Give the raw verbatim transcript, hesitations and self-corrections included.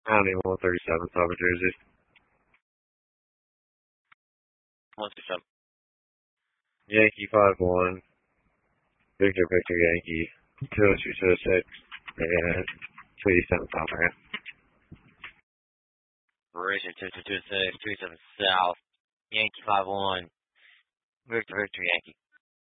County one thirty-seven, South Jersey. one thirty-seven. Yankee five one. Victor, Victor, Yankee. two oh two, two oh six. And two eighty-seven South Ramp. Operation two two two six, two seven South. Yankee five one. Victor, Victor, Yankee.